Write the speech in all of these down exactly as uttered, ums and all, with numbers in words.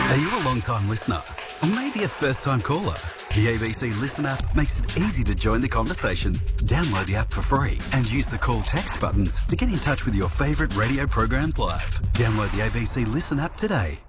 Are you a long-time listener? Or maybe a first-time caller? The A B C Listen app makes it easy to join the conversation. Download the app for free and use the call text buttons to get in touch with your favourite radio programs live. Download the A B C Listen app today.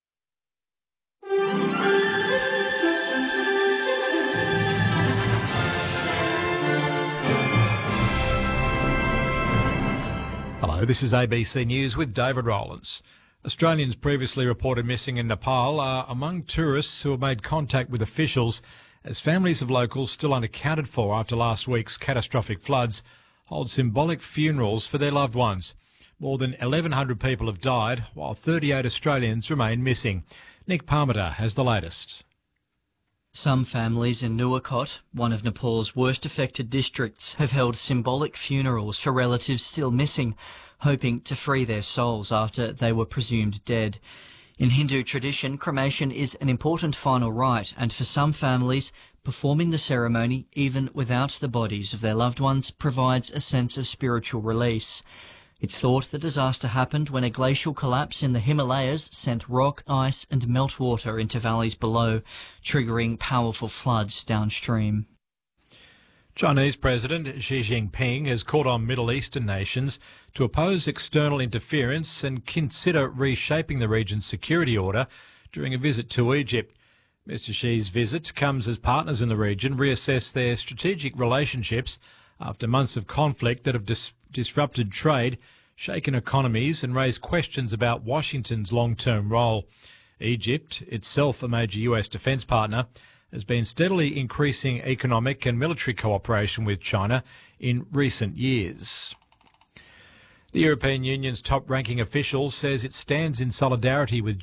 Hello, this is A B C News with David Rowlands. Australians previously reported missing in Nepal are among tourists who have made contact with officials as families of locals still unaccounted for after last week's catastrophic floods hold symbolic funerals for their loved ones. More than eleven hundred people have died, while thirty-eight Australians remain missing. Nick Parmiter has the latest. Some families in Nuwakot, one of Nepal's worst affected districts, have held symbolic funerals for relatives still missing, hoping to free their souls after they were presumed dead. In Hindu tradition, cremation is an important final rite, and for some families, performing the ceremony, even without the bodies of their loved ones, provides a sense of spiritual release. It's thought the disaster happened when a glacial collapse in the Himalayas sent rock, ice and meltwater into valleys below, triggering powerful floods downstream. Chinese President Xi Jinping has called on Middle Eastern nations to oppose external interference and consider reshaping the region's security order during a visit to Egypt. Mister Xi's visit comes as partners in the region reassess their strategic relationships after months of conflict that have dis- disrupted trade, shaken economies and raised questions about Washington's long-term role. Egypt, itself a major U S defence partner, has been steadily increasing economic and military cooperation with China in recent years. The European Union's top-ranking official says it stands in solidarity with